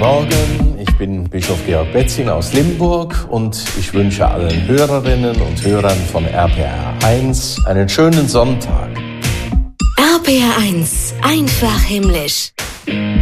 Morgen, ich bin Bischof Georg Betzing aus Limburg und ich wünsche allen Hörerinnen und Hörern von RPR1 einen schönen Sonntag. RPR1, einfach himmlisch.